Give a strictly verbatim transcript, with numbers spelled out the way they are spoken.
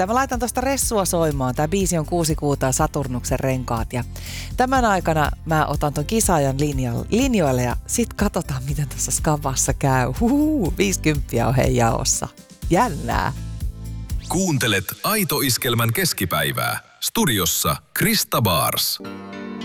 nimittäin mä laitan tosta Ressua soimaan. Tää biisi on Kuusi kuuta ja Saturnuksen renkaat. Ja tämän aikana mä otan ton kisaajan linjoille ja sit katsotaan, miten tuossa skavassa käy. Huhuu, viisikymppiä on hei jaossa. Jännää. Kuuntelet Aito Iskelmän keskipäivää. Studiossa Krista Bars.